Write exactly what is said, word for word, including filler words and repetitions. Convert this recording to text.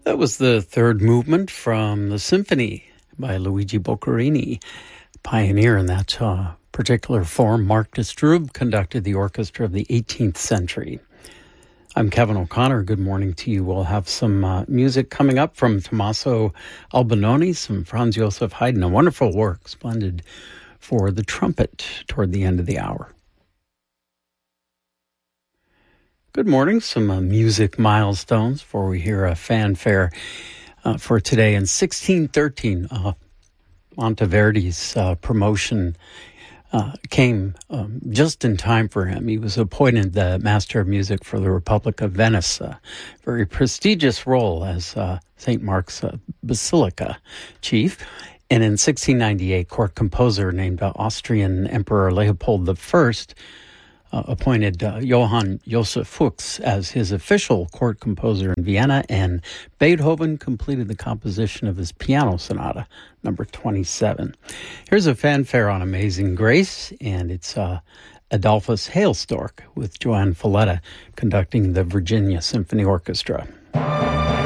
That was the third movement from the symphony by Luigi Boccherini, pioneer in that uh, particular form. Mark de Stroob conducted the orchestra of the eighteenth century. I'm Kevin O'Connor. Good morning to you. We'll have some uh, music coming up from Tommaso Albinoni, some Franz Joseph Haydn, a wonderful work, splendid for the trumpet toward the end of the hour. Good morning. Some uh, music milestones before we hear a fanfare uh, for today. In sixteen thirteen, uh, Monteverdi's uh, promotion uh, came um, just in time for him. He was appointed the Master of Music for the Republic of Venice, a very prestigious role as uh, Saint Mark's uh, Basilica chief. And in sixteen ninety-eight, court composer named uh, Austrian Emperor Leopold the First Uh, appointed uh, Johann Joseph Fuchs as his official court composer in Vienna, and Beethoven completed the composition of his piano sonata, number twenty-seven. Here's a fanfare on Amazing Grace, and it's uh, Adolphus Hailstork with Joanne Falletta conducting the Virginia Symphony Orchestra.